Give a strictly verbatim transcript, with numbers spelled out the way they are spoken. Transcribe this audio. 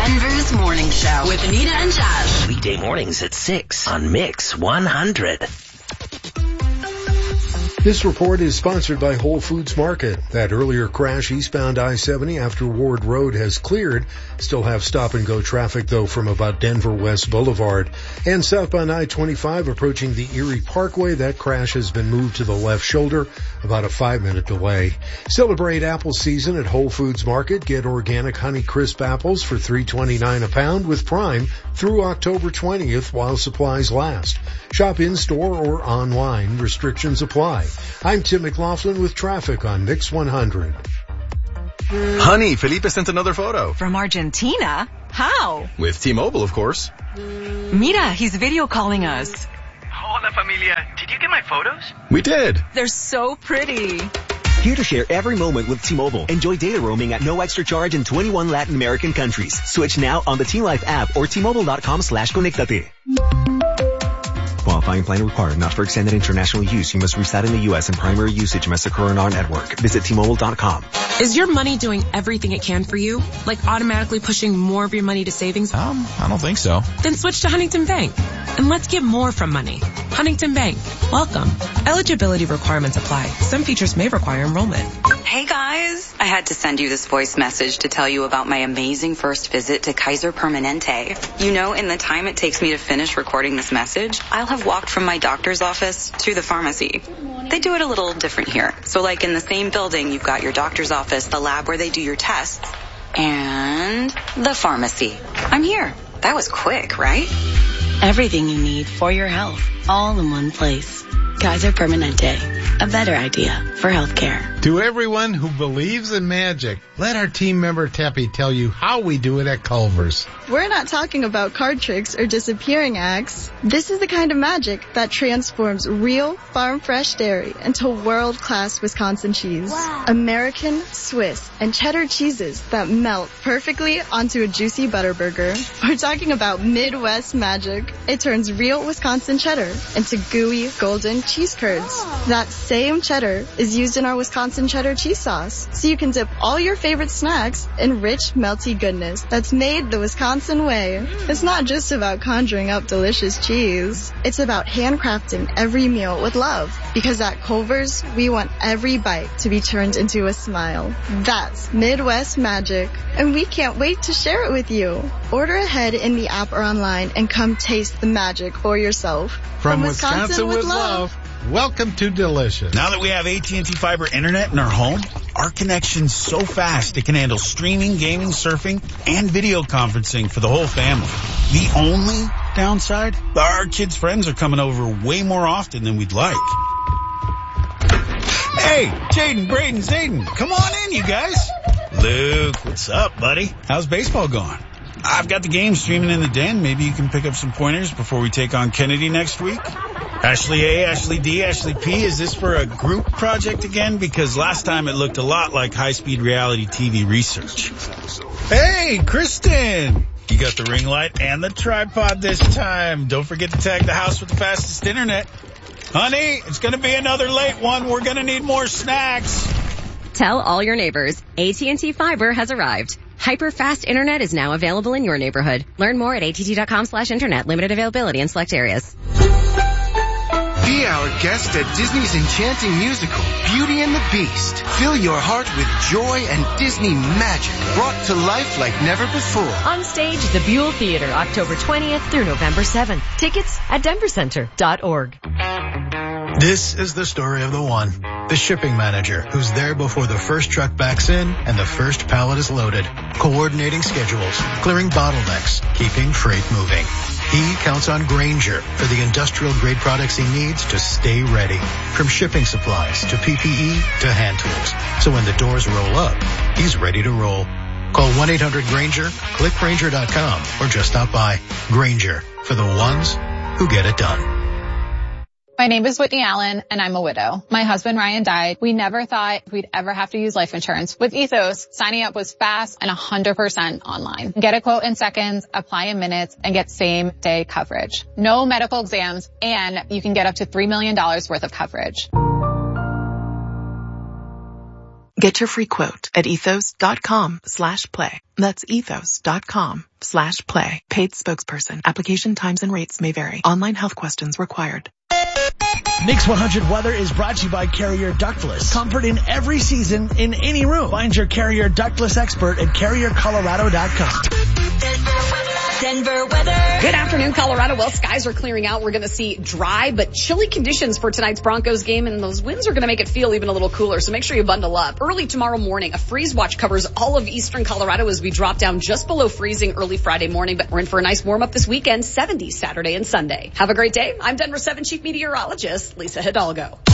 Denver's Morning Show with Anita and Josh. Weekday mornings at six on Mix one hundred. This report is sponsored by Whole Foods Market. That earlier crash eastbound I seventy after Ward Road has cleared. Still have stop-and-go traffic, though, from about Denver West Boulevard. And southbound I twenty-five approaching the Erie Parkway. That crash has been moved to the left shoulder. About a five-minute delay. Celebrate apple season at Whole Foods Market. Get organic Honey Crisp apples for three twenty-nine a pound with Prime through October twentieth while supplies last. Shop in-store or online. Restrictions apply. I'm Tim McLaughlin with traffic on Mix one hundred. Honey, Felipe sent another photo. From Argentina? How? With T-Mobile, of course. Mira, he's video calling us. Hola, familia. Did you get my photos? We did. They're so pretty. Here to share every moment with T-Mobile. Enjoy data roaming at no extra charge in twenty-one Latin American countries. Switch now on the T-Life app or T-Mobile.com slash conectate. Qualifying plan required. Not for extended international use. You must reside in the U S and primary usage must occur on our network. Visit T Mobile dot com. Is your money doing everything it can for you? Like automatically pushing more of your money to savings? Um, I don't think so. Then switch to Huntington Bank. And let's get more from money. Huntington Bank. Welcome. Eligibility requirements apply. Some features may require enrollment. Hey guys, I had to send you this voice message to tell you about my amazing first visit to Kaiser Permanente. You know, in the time it takes me to finish recording this message, I'll have walked from my doctor's office to the pharmacy. They do it a little different here. So like in the same building, you've got your doctor's office, the lab where they do your tests, and the pharmacy. I'm here. That was quick, right? Everything you need for your health, all in one place. Kaiser Permanente, a better idea for healthcare. To everyone who believes in magic, let our team member Teppy tell you how we do it at Culver's. We're not talking about card tricks or disappearing acts. This is the kind of magic that transforms real farm-fresh dairy into world-class Wisconsin cheese. Wow. American, Swiss, and cheddar cheeses that melt perfectly onto a juicy butter burger. We're talking about Midwest magic. It turns real Wisconsin cheddar into gooey, golden cheese curds. Oh. That same cheddar is used in our Wisconsin cheddar cheese sauce, so you can dip all your favorite snacks in rich, melty goodness that's made the Wisconsin way. It's not just about conjuring up delicious cheese. It's about handcrafting every meal with love. Because at Culver's, we want every bite to be turned into a smile. That's Midwest magic, and we can't wait to share it with you. Order ahead in the app or online and come taste the magic for yourself. From, From Wisconsin, Wisconsin with, with love. love. Welcome to Delicious. Now that we have A T and T Fiber Internet in our home, our connection's so fast it can handle streaming, gaming, surfing, and video conferencing for the whole family. The only downside? Our kids' friends are coming over way more often than we'd like. Hey, Jaden, Braden, Zayden, come on in, you guys. Luke, what's up, buddy? How's baseball going? I've got the game streaming in the den. Maybe you can pick up some pointers before we take on Kennedy next week. Ashley A, Ashley D, Ashley P, is this for a group project again? Because last time it looked a lot like high-speed reality T V research. Hey, Kristen! You got the ring light and the tripod this time. Don't forget to tag the house with the fastest internet. Honey, it's going to be another late one. We're going to need more snacks. Tell all your neighbors, A T and T Fiber has arrived. Hyper-fast internet is now available in your neighborhood. Learn more at att.com slash internet. Limited availability in select areas. Be our guest at Disney's enchanting musical, Beauty and the Beast. Fill your heart with joy and Disney magic brought to life like never before. On stage at the Buell Theater, October twentieth through November seventh. Tickets at denver center dot org. This is the story of the one, the shipping manager, who's there before the first truck backs in and the first pallet is loaded, coordinating schedules, clearing bottlenecks, keeping freight moving. He counts on Grainger for the industrial-grade products he needs to stay ready, from shipping supplies to P P E to hand tools. So when the doors roll up, he's ready to roll. Call one eight hundred Grainger, click Grainger dot com, or just stop by. Grainger, for the ones who get it done. My name is Whitney Allen, and I'm a widow. My husband, Ryan, died. We never thought we'd ever have to use life insurance. With Ethos, signing up was fast and one hundred percent online. Get a quote in seconds, apply in minutes, and get same-day coverage. No medical exams, and you can get up to three million dollars worth of coverage. Get your free quote at ethos.com slash play. That's ethos.com slash play. Paid spokesperson. Application times and rates may vary. Online health questions required. Mix one hundred weather is brought to you by Carrier Ductless. Comfort in every season, in any room. Find your Carrier Ductless expert at carrier colorado dot com. Denver weather. Good afternoon, Colorado. Well, skies are clearing out. We're going to see dry but chilly conditions for tonight's Broncos game, and those winds are going to make it feel even a little cooler, so make sure you bundle up. Early tomorrow morning, a freeze watch covers all of eastern Colorado as we drop down just below freezing early Friday morning, but we're in for a nice warm-up this weekend, seventies Saturday and Sunday. Have a great day. I'm Denver seven Chief Meteorologist Lisa Hidalgo.